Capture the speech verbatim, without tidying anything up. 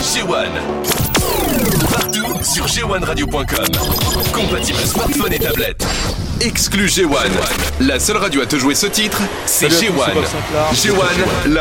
G un. Partout sur G un radio point com. Compatible smartphone et tablette. Exclu G un. La seule radio à te jouer ce titre, c'est G un. G un, la